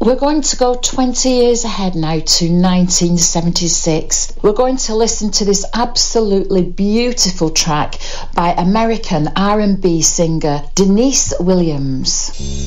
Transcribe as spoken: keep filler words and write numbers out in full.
We're going to go twenty years ahead now to nineteen seventy-six. We're going to listen to this absolutely beautiful track by American R and B singer Denise Williams.